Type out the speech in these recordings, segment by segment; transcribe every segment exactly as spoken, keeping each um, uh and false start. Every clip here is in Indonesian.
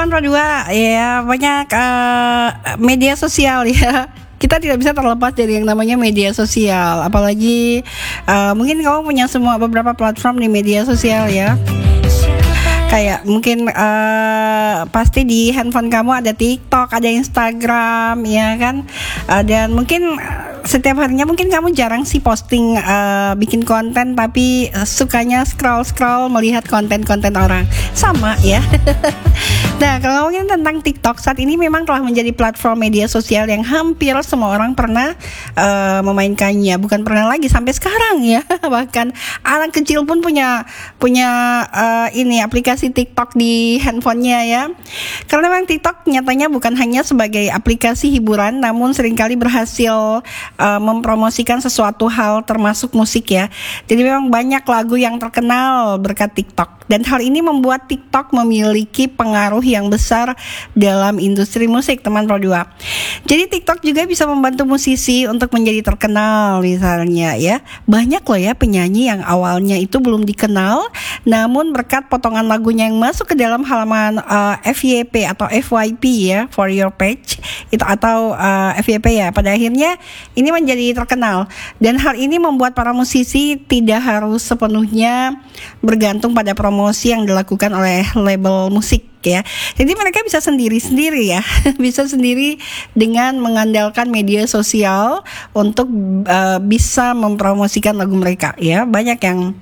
teman Pro dua, ya banyak uh, media sosial ya. Kita tidak bisa terlepas dari yang namanya media sosial. Apalagi uh, mungkin kamu punya semua beberapa platform di media sosial ya. Kayak mungkin uh, pasti di handphone kamu ada TikTok, ada Instagram, ya kan? Uh, dan mungkin setiap harinya mungkin kamu jarang sih posting uh, bikin konten, tapi sukanya scroll-scroll melihat konten-konten orang. Sama ya. Nah, kalau ngomongin tentang TikTok, saat ini memang telah menjadi platform media sosial yang hampir semua orang pernah uh, memainkannya. Bukan pernah lagi, sampai sekarang ya. Bahkan anak kecil pun punya punya uh, ini aplikasi TikTok di handphonenya ya. Karena memang TikTok nyatanya bukan hanya sebagai aplikasi hiburan, namun seringkali berhasil uh, mempromosikan sesuatu hal termasuk musik ya. Jadi memang banyak lagu yang terkenal berkat TikTok. Dan hal ini membuat TikTok memiliki pengaruh yang besar dalam industri musik, teman Pro dua. Jadi TikTok juga bisa membantu musisi untuk menjadi terkenal misalnya ya. Banyak loh ya penyanyi yang awalnya itu belum dikenal, namun berkat potongan lagunya yang masuk ke dalam halaman uh, F Y P atau F Y P ya, for your page itu atau uh, F Y P ya, pada akhirnya ini menjadi terkenal. Dan hal ini membuat para musisi tidak harus sepenuhnya bergantung pada promosi yang dilakukan oleh label musik ya. Jadi mereka bisa sendiri-sendiri ya, bisa sendiri dengan mengandalkan media sosial untuk uh, bisa mempromosikan lagu mereka ya. Banyak yang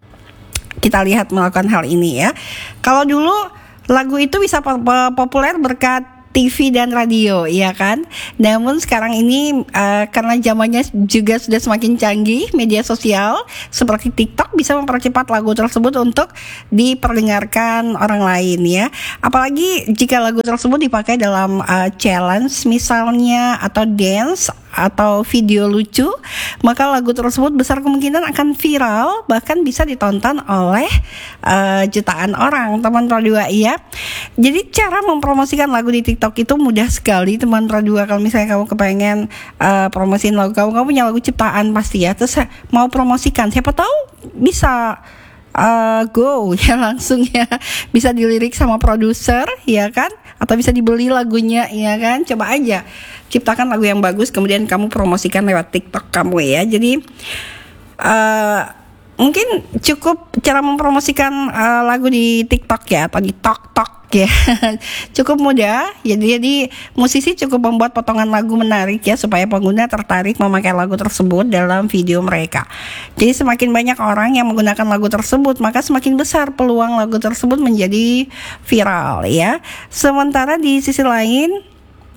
kita lihat melakukan hal ini ya. Kalau dulu lagu itu bisa populer berkat T V dan radio, ya kan? Namun sekarang ini uh, karena zamannya juga sudah semakin canggih, media sosial seperti TikTok bisa mempercepat lagu tersebut untuk diperdengarkan orang lain ya. Apalagi jika lagu tersebut dipakai dalam uh, challenge misalnya, atau dance atau video lucu, maka lagu tersebut besar kemungkinan akan viral, bahkan bisa ditonton oleh uh, jutaan orang, teman Pro dua ya. Jadi cara mempromosikan lagu di TikTok itu mudah sekali, teman Pro dua. Kalau misalnya kamu kepengen uh, promosiin lagu kamu, kamu punya lagu ciptaan pasti ya, terus mau promosikan, siapa tahu bisa Uh, go ya, langsung ya, bisa dilirik sama produser ya kan, atau bisa dibeli lagunya ya kan. Coba aja ciptakan lagu yang bagus, kemudian kamu promosikan lewat TikTok kamu ya. Jadi uh, mungkin cukup cara mempromosikan uh, lagu di TikTok ya, atau di TokTok ya. Cukup mudah. Jadi jadi musisi cukup membuat potongan lagu menarik ya, supaya pengguna tertarik memakai lagu tersebut dalam video mereka. Jadi semakin banyak orang yang menggunakan lagu tersebut, maka semakin besar peluang lagu tersebut menjadi viral ya. Sementara di sisi lain,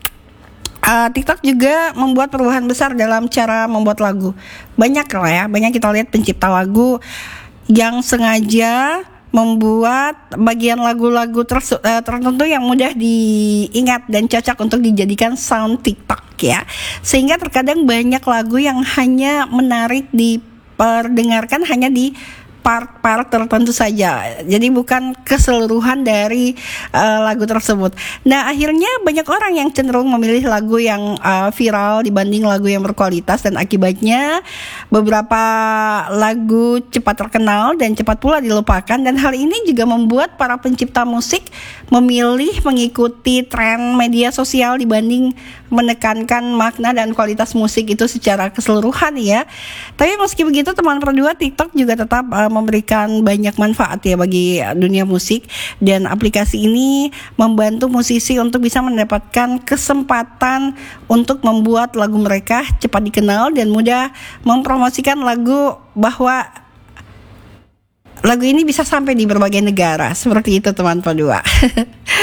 Uh, TikTok juga membuat perubahan besar dalam cara membuat lagu. Banyak lah ya, banyak kita lihat pencipta lagu yang sengaja membuat bagian lagu-lagu tersu- uh, tertentu yang mudah diingat dan cocok untuk dijadikan sound TikTok ya. Sehingga terkadang banyak lagu yang hanya menarik diperdengarkan hanya di part-part tertentu saja. Jadi bukan keseluruhan dari uh, lagu tersebut. Nah, akhirnya banyak orang yang cenderung memilih lagu yang uh, viral dibanding lagu yang berkualitas, dan akibatnya beberapa lagu cepat terkenal dan cepat pula dilupakan. Dan hal ini juga membuat para pencipta musik memilih mengikuti tren media sosial dibanding menekankan makna dan kualitas musik itu secara keseluruhan ya. Tapi meski begitu, teman Pro dua, TikTok juga tetap uh, memberikan banyak manfaat ya bagi dunia musik, dan aplikasi ini membantu musisi untuk bisa mendapatkan kesempatan untuk membuat lagu mereka cepat dikenal dan mudah mempromosikan lagu, bahwa lagu ini bisa sampai di berbagai negara. Seperti itu, teman Pro dua.